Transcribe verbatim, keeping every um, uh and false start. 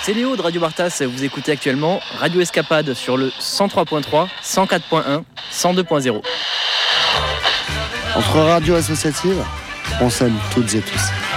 c'est Léo de Radio Bartas. Vous écoutez actuellement Radio Escapade sur le cent trois point trois, cent quatre point un, cent deux point zéro. Entre radios associatives, on s'aime toutes et tous.